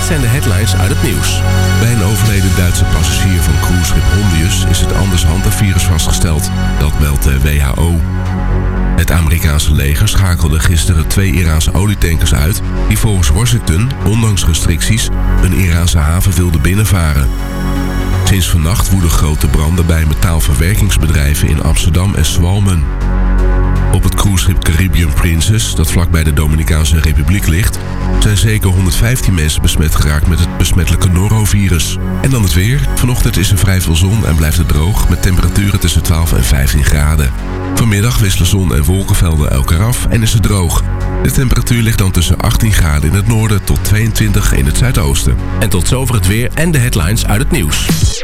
zijn de headlines uit het nieuws. Bij een overleden Duitse passagier van cruiseschip Hondius is het Anders-Hanta-virus vastgesteld. Dat meldt de WHO. Het Amerikaanse leger schakelde gisteren 2 Iraanse olietankers uit die volgens Washington, ondanks restricties, een Iraanse haven wilden binnenvaren. Sinds vannacht woeden grote branden bij metaalverwerkingsbedrijven in Amsterdam en Zwalmen. Op het cruiseschip Caribbean Princess, dat vlakbij de Dominicaanse Republiek ligt, zijn zeker 115 mensen besmet geraakt met het besmettelijke norovirus. En dan het weer. Vanochtend is er vrij veel zon en blijft het droog met temperaturen tussen 12 en 15 graden. Vanmiddag wisselen zon en wolkenvelden elkaar af en is het droog. De temperatuur ligt dan tussen 18 graden in het noorden tot 22 in het zuidoosten. En tot zover het weer en de headlines uit het nieuws.